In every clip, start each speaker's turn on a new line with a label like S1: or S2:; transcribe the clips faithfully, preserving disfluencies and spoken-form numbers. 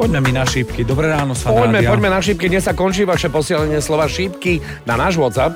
S1: Poďme mi na šípky. Dobré ráno, s
S2: Poďme,
S1: Fanrádia.
S2: poďme na šípky. Dnes sa končí vaše posielanie slova šípky na náš WhatsApp.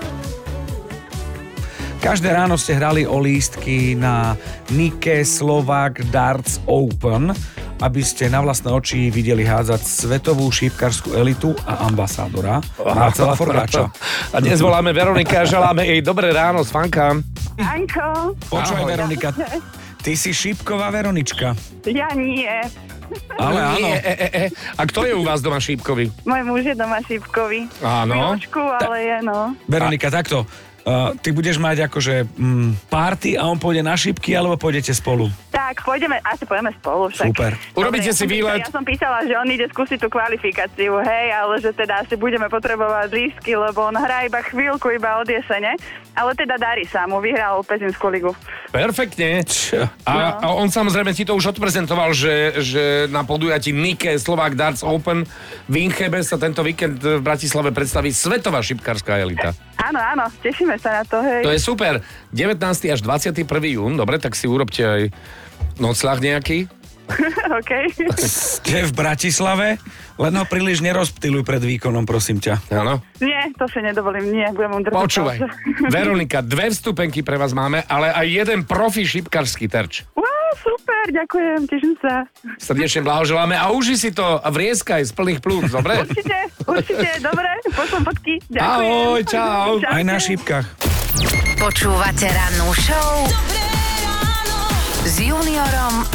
S1: Každé ráno ste hrali o lístky na Nike Slovak Darts Open, aby ste na vlastné oči videli hádzať svetovú šípkarskú elitu a ambasádora Marcela Forgáča.
S2: A dnes voláme Veronika a želáme jej dobré ráno z Fanka.
S3: Anko,
S1: Počúvaj,
S2: Ahoj.
S1: Veronika, ty si šípková Veronička.
S3: ja nie.
S1: Ale áno.
S2: Nie, e, e, e. A kto je u vás doma šípkový?
S3: Môj muž je doma šípkový.
S2: Áno.
S3: Chvíľočku, ale je, no.
S1: Veronika, takto. Uh, ty budeš mať akože mm, party a on pôjde na šípky, alebo pôjdete spolu?
S3: Tak, pôjdeme, asi pôjdeme spolu však.
S1: Super.
S2: Urobíte
S3: ja
S2: si
S3: som
S2: výlet?
S3: Písala, ja som písala, že on ide skúsiť tú kvalifikáciu, hej, ale že teda asi budeme potrebovať lístky, lebo on hrá iba chvíľku, iba od jesene. Ale teda darí sa mu, vyhral Pezinskú ligu.
S2: Perfektne. A, a on samozrejme ti to už odprezentoval, že, že na podujatí Nike Slovak Darts Open v Inchebe sa tento víkend v Bratislave predstaví svetová šípkarská elita.
S3: Áno, áno, tešíme sa na to, hej.
S2: To je super. devätnásteho až dvadsiateho prvého jún, dobre, tak si urobte aj nocľah nejaký.
S3: OK.
S1: Ste v Bratislave? Len ho príliš nerozptyluj pred výkonom, prosím ťa.
S2: Áno.
S3: Nie, to si nedovolím, nie, budem mu držať.
S2: Počúvaj,
S3: palce.
S2: Veronika, dve vstupenky pre vás máme, ale aj jeden profi šípkarský terč.
S3: Wow, super, ďakujem, teším sa.
S2: Srdečne blahoželáme a uži si to a vrieskaj z plných plúc, dobre?
S3: Určite, určite, dobre, pošlom fotky, ďakujem.
S2: Ahoj, čau.
S3: Čaute.
S1: Aj na šípkach.
S4: Počúvate rannú show s Juniorom